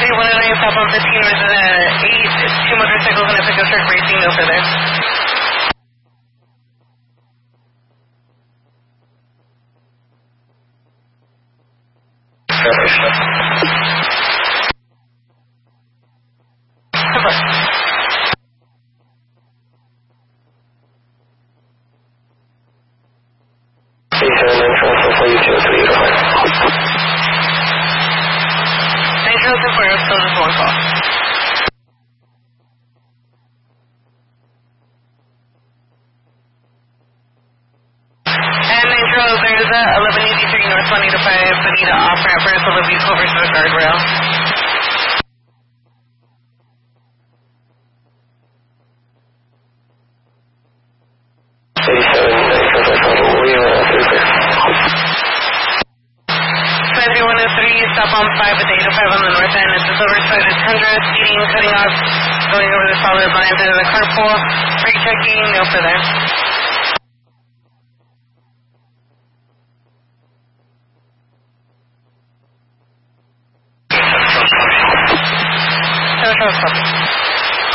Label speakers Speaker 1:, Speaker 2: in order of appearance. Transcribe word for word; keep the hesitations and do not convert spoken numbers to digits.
Speaker 1: one oh nine southbound fifteen, resident eight, two motorcycles and a pickup truck racing, no further. eleven eighty-three North Bonita five, Bonita off-ramp, vehicle will be over to the guardrail. twenty one oh three, stop on five with eight oh five on the north end. It's a silver sided Tundra, speeding, cutting off, going over the solid lines into the carpool, brake checking, no further. Social copy.